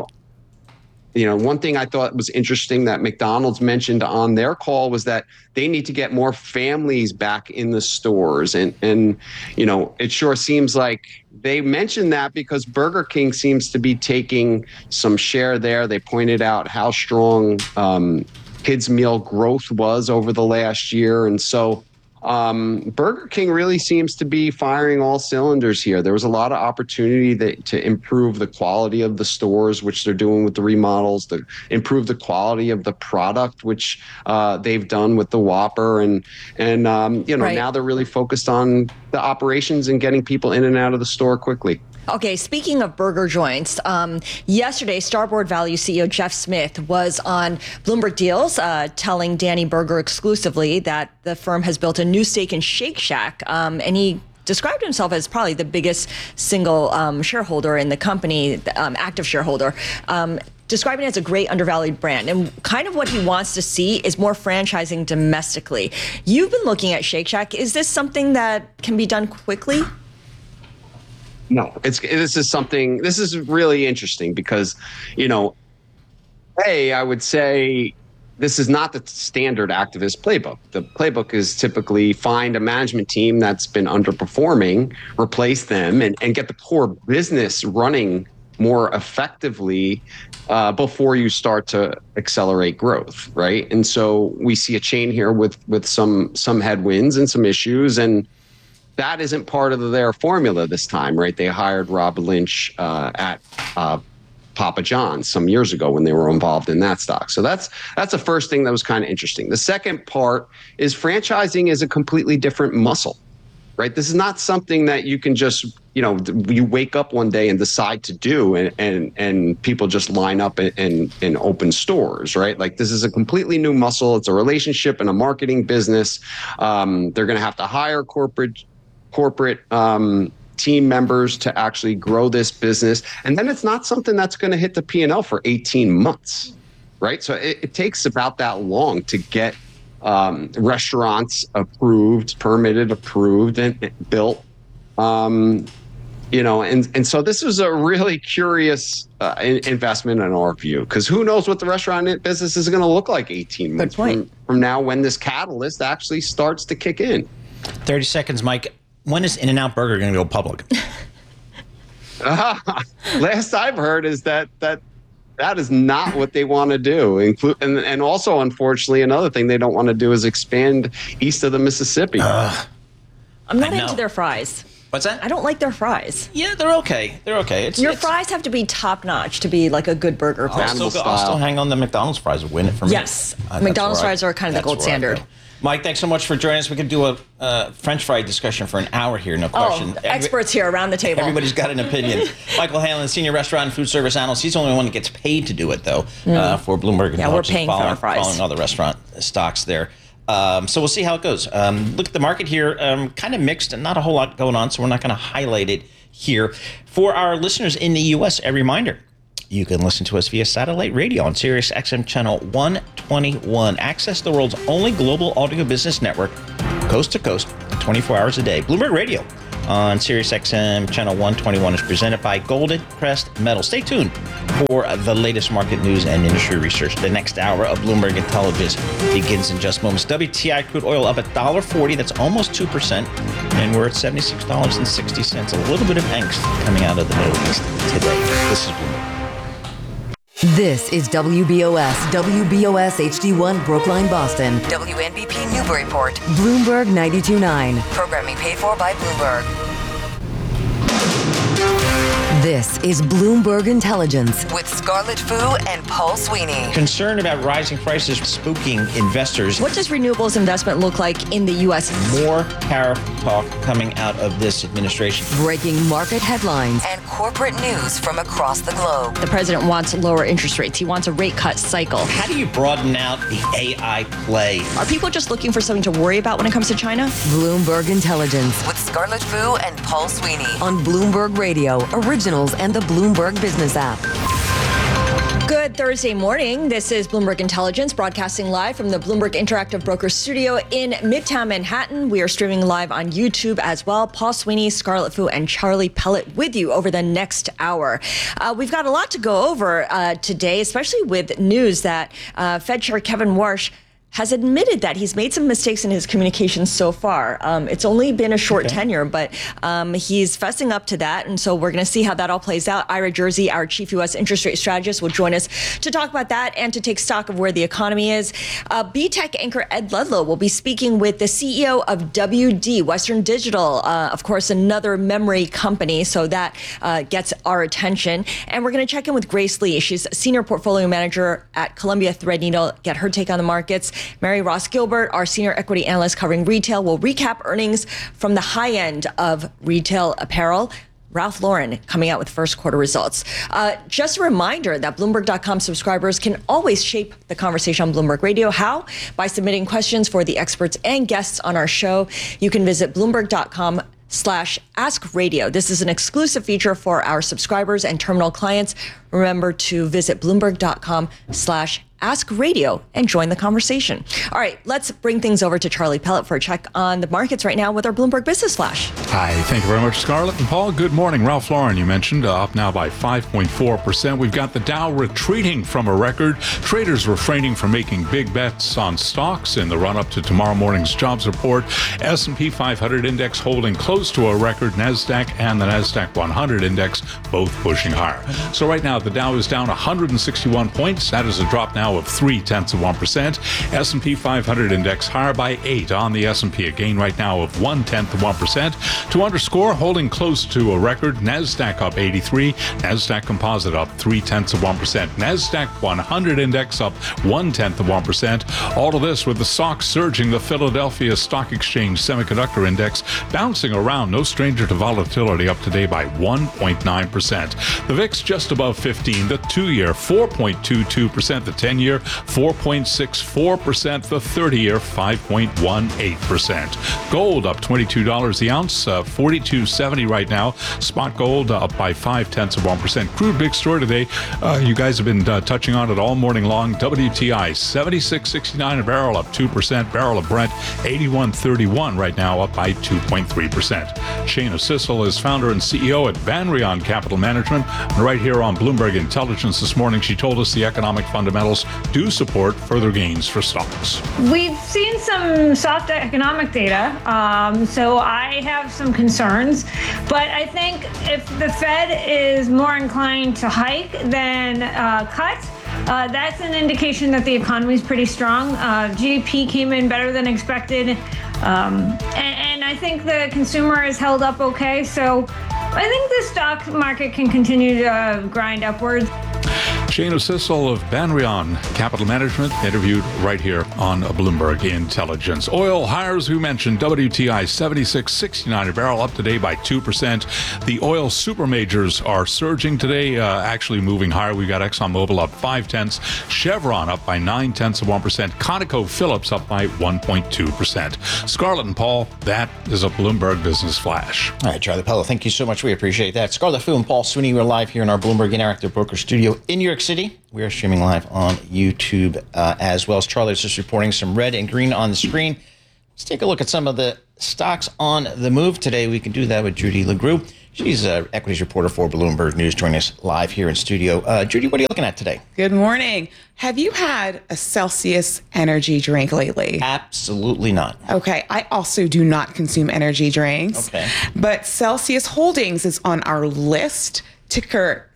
One thing I thought was interesting that McDonald's mentioned on their call was that they need to get more families back in the stores. And it sure seems like they mentioned that because Burger King seems to be taking some share there. They pointed out how strong kids' meal growth was over the last year. And so Burger King really seems to be firing all cylinders here. There was a lot of opportunity to improve the quality of the stores, which they're doing with the remodels, to improve the quality of the product, which they've done with the Whopper. And now they're really focused on the operations and getting people in and out of the store quickly. Okay, speaking of burger joints, yesterday, Starboard Value CEO Jeff Smith was on Bloomberg Deals telling Danny Berger exclusively that the firm has built a new stake in Shake Shack, and he described himself as probably the biggest single shareholder in the company, active shareholder. Describing it as a great undervalued brand. And kind of what he wants to see is more franchising domestically. You've been looking at Shake Shack. Is this something that can be done quickly? No, this is really interesting because, I would say this is not the standard activist playbook. The playbook is typically find a management team that's been underperforming, replace them, and get the core business running more effectively before you start to accelerate growth, right? And so we see a chain here with some headwinds and some issues, and that isn't part of their formula this time, right? They hired Rob Lynch at Papa John's some years ago when they were involved in that stock. So that's the first thing that was kind of interesting. The second part is franchising is a completely different muscle, right? This is not something that you can just, you wake up one day and decide to do and people just line up and open stores, right? Like this is a completely new muscle. It's a relationship and a marketing business. They're going to have to hire corporate team members to actually grow this business. And then it's not something that's going to hit the P&L for 18 months, right? So it takes about that long to get restaurants approved, permitted, approved, and built. And so this is a really curious investment in our view, because who knows what the restaurant business is going to look like 18 months from now when this catalyst actually starts to kick in. 30 seconds, Mike. When is In-N-Out Burger going to go public? Last I've heard is that is not what they want to do. And also, unfortunately, another thing they don't want to do is expand east of the Mississippi. I'm not into their fries. What's that? I don't like their fries. Yeah, they're okay. They're okay. Your fries have to be top notch to be like a good burger place. I'll still hang on the McDonald's fries and win it for me. Yes, McDonald's fries are kind of the gold standard. Mike, thanks so much for joining us. We could do a French fry discussion for an hour here, no question. Experts here around the table. Everybody's got an opinion. Michael Hanlon, senior restaurant and food service analyst. He's the only one that gets paid to do it, though, for Bloomberg Intelligence. Yeah, we're paying for our fries. Following all the restaurant stocks there. So we'll see how it goes. Look at the market here, kind of mixed and not a whole lot going on, so we're not going to highlight it here. For our listeners in the U.S., a reminder, you can listen to us via satellite radio on Sirius XM channel 121. Access the world's only global audio business network, coast to coast, 24 hours a day. Bloomberg Radio on Sirius XM channel 121 is presented by Golden Crest Metal. Stay tuned for the latest market news and industry research. The next hour of Bloomberg Intelligence begins in just moments. WTI crude oil up $1.40. That's almost 2%. And we're at $76.60. A little bit of angst coming out of the Middle East today. This is Bloomberg. This is WBOS HD1 Brookline, Boston. WNBP Newburyport. Bloomberg 92.9. Programming paid for by Bloomberg. This is Bloomberg Intelligence with Scarlett Fu and Paul Sweeney. Concern about rising prices spooking investors. What does renewables investment look like in the U.S.? More tariff talk coming out of this administration. Breaking market headlines and corporate news from across the globe. The president wants lower interest rates. He wants a rate cut cycle. How do you broaden out the AI play? Are people just looking for something to worry about when it comes to China? Bloomberg Intelligence with Scarlett Fu and Paul Sweeney on Bloomberg Radio, Originals, and the Bloomberg Business app. Good Thursday morning. This is Bloomberg Intelligence, broadcasting live from the Bloomberg Interactive Brokers studio in Midtown Manhattan. We are streaming live on YouTube as well. Paul Sweeney, Scarlett Fu, and Charlie Pellet with you over the next hour. We've got a lot to go over today, especially with news that Fed Chair Kevin Warsh has admitted that he's made some mistakes in his communications so far. It's only been a short tenure, but he's fessing up to that. And so we're going to see how that all plays out. Ira Jersey, our chief U.S. interest rate strategist, will join us to talk about that and to take stock of where the economy is. BTech anchor Ed Ludlow will be speaking with the CEO of WD, Western Digital, of course, another memory company. So that gets our attention. And we're going to check in with Grace Lee. She's senior portfolio manager at Columbia Threadneedle, get her take on the markets. Mary Ross Gilbert, our senior equity analyst covering retail, will recap earnings from the high end of retail apparel. Ralph Lauren coming out with first quarter results. Just a reminder that Bloomberg.com subscribers can always shape the conversation on Bloomberg Radio. How? By submitting questions for the experts and guests on our show. You can visit Bloomberg.com/Ask Radio. This is an exclusive feature for our subscribers and terminal clients. Remember to visit Bloomberg.com/Ask Radio and join the conversation. All right, let's bring things over to Charlie Pellet for a check on the markets right now with our Bloomberg Business Flash. Hi, thank you very much, Scarlett and Paul. Good morning. Ralph Lauren, you mentioned, up now by 5.4%. We've got the Dow retreating from a record. Traders refraining from making big bets on stocks in the run-up to tomorrow morning's jobs report. S&P 500 index holding close to a record. NASDAQ and the NASDAQ 100 index both pushing higher. So right now, the Dow is down 161 points. That is a drop now of 0.3%. S&P 500 index higher by 8 on the S&P, a gain right now of 0.1%. To underscore, holding close to a record, NASDAQ up 83, NASDAQ Composite up 0.3%. NASDAQ 100 index up 0.1%. All of this with the stocks surging. The Philadelphia Stock Exchange Semiconductor Index bouncing around, no stranger to volatility, up today by 1.9%. The VIX just above 15, the 2-year 4.22%, the 10-year 4.64%, the 30-year 5.18%. Gold up $22 the ounce, 42.70 right now. Spot gold up by 0.5%. Crude big story today. You guys have been touching on it all morning long. WTI 76.69 a barrel, up 2%. Barrel of Brent 81.31 right now, up by 2.3%. Shana Sissel is founder and CEO at Banrion Capital Management. And right here on Bloomberg Intelligence this morning, she told us the economic fundamentals do support further gains for stocks. We've seen some soft economic data, so I have some concerns. But I think if the Fed is more inclined to hike than cut, that's an indication that the economy is pretty strong. GDP came in better than expected, and I think the consumer is held up okay. So I think the stock market can continue to grind upwards. Shana Sissel of Banrion Capital Management interviewed right here on Bloomberg Intelligence. Oil higher, we mentioned, WTI $76.69 a barrel, up today by 2%. The oil super majors are surging today, actually moving higher. We've got ExxonMobil up 0.5, Chevron up by 0.9%, ConocoPhillips up by 1.2%. Scarlett and Paul, that is a Bloomberg Business Flash. All right, Charlie Pello, thank you so much. We appreciate that. Scarlett Fu and Paul Sweeney, we're live here in our Bloomberg Interactive Broker Studio in New York City. We are streaming live on YouTube as well. As Charlie's just reporting some red and green on the screen. Let's take a look at some of the stocks on the move today. We can do that with Judy LeGroux. She's an equities reporter for Bloomberg News, joining us live here in studio. Judy, what are you looking at today? Good morning. Have you had a Celsius energy drink lately? Absolutely not. Okay. I also do not consume energy drinks. Okay. But Celsius Holdings is on our list. Ticker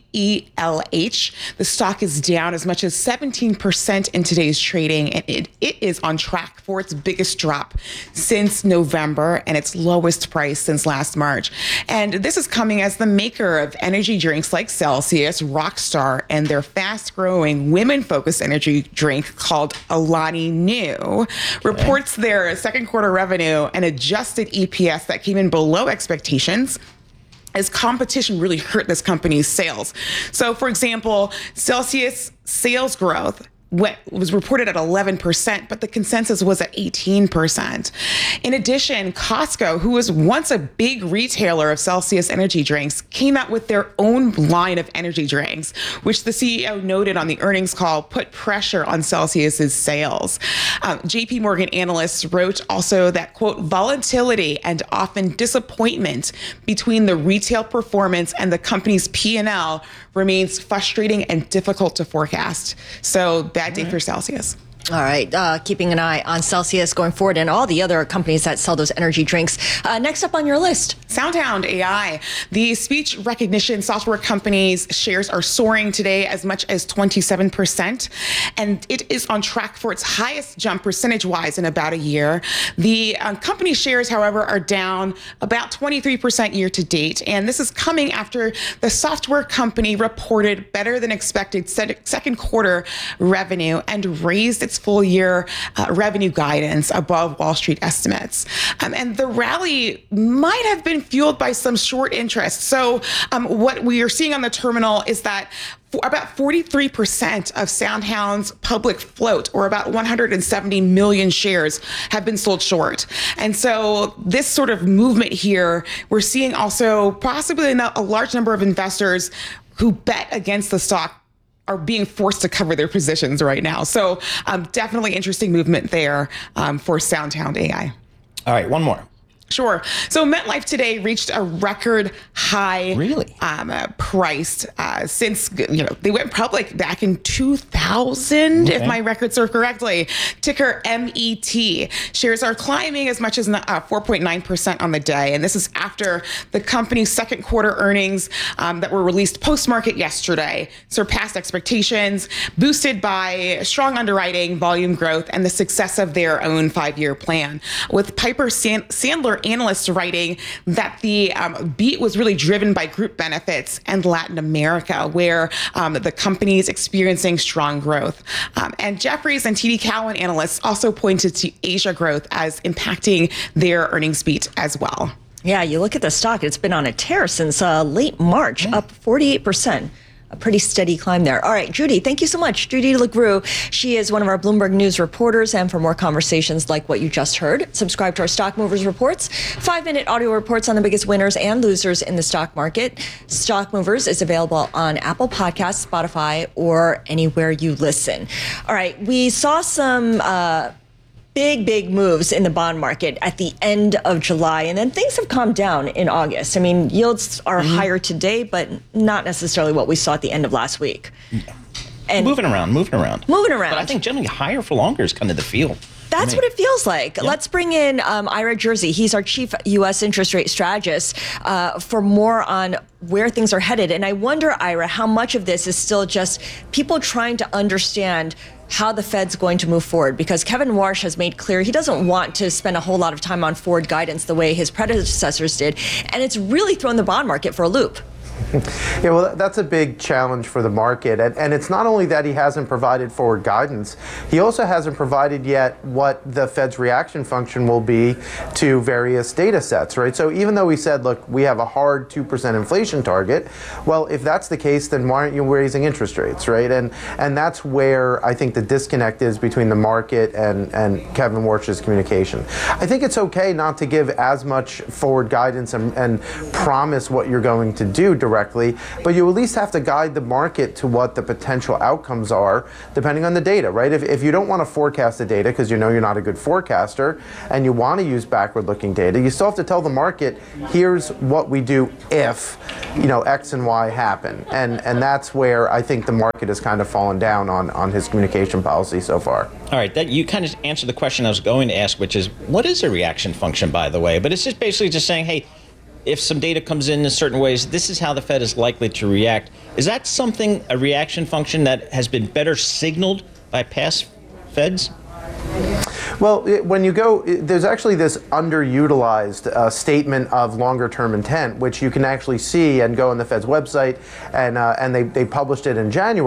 CELH. The stock is down as much as 17% in today's trading, and it is on track for its biggest drop since November and its lowest price since last March. And this is coming as the maker of energy drinks like Celsius, Rockstar, and their fast-growing women-focused energy drink called Alani Nu reports their second quarter revenue and adjusted EPS that came in below expectations, as competition really hurt this company's sales. So, for example, Celsius sales growth was reported at 11%, but the consensus was at 18%. In addition, Costco, who was once a big retailer of Celsius energy drinks, came out with their own line of energy drinks, which the CEO noted on the earnings call put pressure on Celsius's sales. JP Morgan analysts wrote also that, quote, volatility and often disappointment between the retail performance and the company's P&L remains frustrating and difficult to forecast. So bad day for Celsius. All right. Keeping an eye on Celsius going forward and all the other companies that sell those energy drinks. Next up on your list. SoundHound AI. The speech recognition software company's shares are soaring today as much as 27%. And it is on track for its highest jump percentage-wise in about a year. The company shares, however, are down about 23% year to date. And this is coming after the software company reported better than expected second quarter revenue and raised its full year revenue guidance above Wall Street estimates. And the rally might have been fueled by some short interest. So what we are seeing on the terminal is that about 43% of SoundHound's public float, or about 170 million shares, have been sold short. And so this sort of movement here, we're seeing also possibly a large number of investors who bet against the stock are being forced to cover their positions right now. So definitely interesting movement there for SoundHound AI. All right, one more. Sure. So MetLife today reached a record high price since they went public back in 2000, if my records serve correctly. Ticker MET. Shares are climbing as much as 4.9% on the day, and this is after the company's second quarter earnings that were released post-market yesterday surpassed expectations, boosted by strong underwriting, volume growth, and the success of their own 5-year plan. With Piper Sandler analysts writing that the beat was really driven by group benefits and Latin America, where the company is experiencing strong growth. And Jefferies and TD Cowen analysts also pointed to Asia growth as impacting their earnings beat as well. Yeah, you look at the stock, it's been on a tear since late March, up 48%. A pretty steady climb there. All right, Judy, thank you so much. Judy LeGroux, she is one of our Bloomberg News reporters, and for more conversations like what you just heard, subscribe to our Stock Movers Reports, 5-minute audio reports on the biggest winners and losers in the stock market. Stock Movers is available on Apple Podcasts, Spotify, or anywhere you listen. All right, we saw some big moves in the bond market at the end of July, and then things have calmed down in August. I mean, yields are higher today, but not necessarily what we saw at the end of last week. And moving around. But I think generally higher for longer is kind of the feel. That's what it feels like. Yeah. Let's bring in Ira Jersey. He's our chief U.S. interest rate strategist for more on where things are headed. And I wonder, Ira, how much of this is still just people trying to understand how the Fed's going to move forward, because Kevin Warsh has made clear he doesn't want to spend a whole lot of time on forward guidance the way his predecessors did. And it's really thrown the bond market for a loop. Yeah, well, that's a big challenge for the market. And it's not only that he hasn't provided forward guidance, he also hasn't provided yet what the Fed's reaction function will be to various data sets, right? So even though he said, look, we have a hard 2% inflation target, well, if that's the case, then why aren't you raising interest rates, right? And that's where I think the disconnect is between the market and Kevin Warsh's communication. I think it's okay not to give as much forward guidance and promise what you're going to do directly, but you at least have to guide the market to what the potential outcomes are depending on the data, right? If you don't want to forecast the data because you know you're not a good forecaster and you want to use backward-looking data, you still have to tell the market, here's what we do if, X and Y happen. And that's where I think the market has kind of fallen down on his communication policy so far. All right, that you kind of answered the question I was going to ask, which is, what is a reaction function, by the way? But it's just basically just saying, hey, if some data comes in certain ways, this is how the Fed is likely to react. Is that something, a reaction function that has been better signaled by past Feds? Well, when you go, there's actually this underutilized statement of longer-term intent, which you can actually see and go on the Fed's website, and they published it in January.